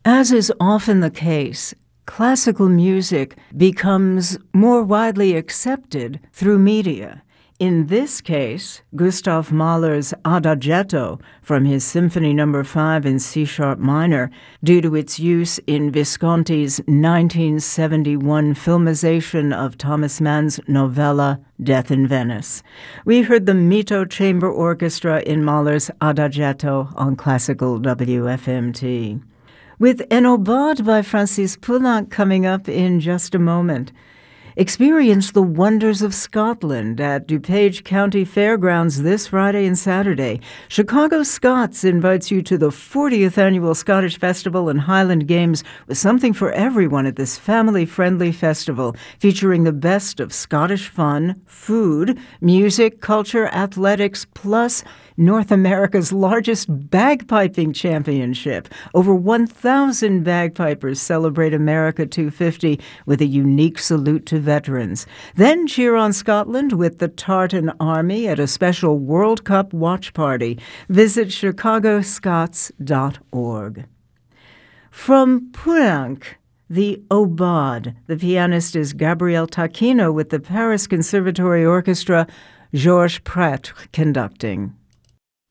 As is often the case, classical music becomes more widely accepted through media. In this case, Gustav Mahler's Adagietto from his Symphony No. 5 in C-sharp minor, due to its use in Visconti's 1971 filmization of Thomas Mann's novella Death in Venice. We heard the Mito Chamber Orchestra in Mahler's Adagietto on Classical WFMT. With an Aubade by Francis Poulenc coming up in just a moment. Experience the wonders of Scotland at DuPage County Fairgrounds this Friday and Saturday. Chicago Scots invites you to the 40th Annual Scottish Festival and Highland Games with something for everyone at this family-friendly festival, featuring the best of Scottish fun, food, music, culture, athletics, plus North America's largest bagpiping championship. Over 1,000 bagpipers celebrate America 250 with a unique salute to veterans. Then cheer on Scotland with the Tartan Army at a special World Cup watch party. Visit chicagoscots.org. From Poulenc, the Aubade. The pianist is Gabriel Taquino with the Paris Conservatory Orchestra, Georges Prêtre conducting.